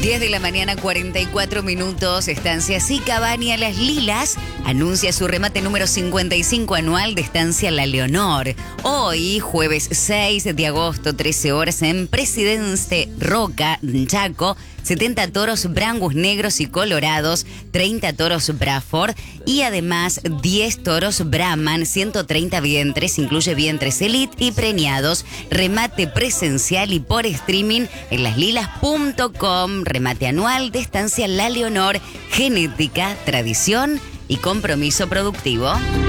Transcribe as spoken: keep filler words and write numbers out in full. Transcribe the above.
diez de la mañana, cuarenta y cuatro minutos. Estancia Sicabania Las Lilas anuncia su remate número cincuenta y cinco anual de Estancia La Leonor. Hoy, jueves seis de agosto, trece horas, en Presidente Roca, Chaco, setenta toros brangus negros y colorados, treinta toros Braford y además diez toros Brahman, ciento treinta vientres, incluye vientres elite y preñados. Remate presencial y por streaming en laslilas punto com. Remate anual de Estancia La Leonor, genética, tradición y compromiso productivo.